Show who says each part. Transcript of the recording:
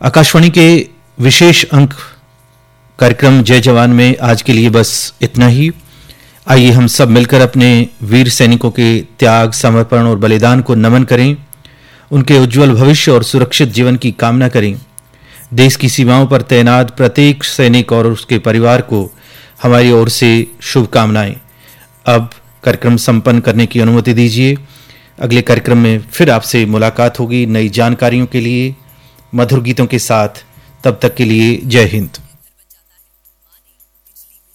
Speaker 1: आकाशवाणी के विशेष अंक कार्यक्रम जय जवान में आज के लिए बस इतना ही। आइए हम सब मिलकर अपने वीर सैनिकों के त्याग, समर्पण और बलिदान को नमन करें, उनके उज्जवल भविष्य और सुरक्षित जीवन की कामना करें। देश की सीमाओं पर तैनात प्रत्येक सैनिक और उसके परिवार को हमारी ओर से शुभकामनाएं। अब कार्यक्रम संपन्न करने की अनुमति दीजिए। अगले कार्यक्रम में फिर आपसे मुलाकात होगी नई जानकारियों के लिए, मधुर गीतों के साथ। तब तक के लिए जय हिंद।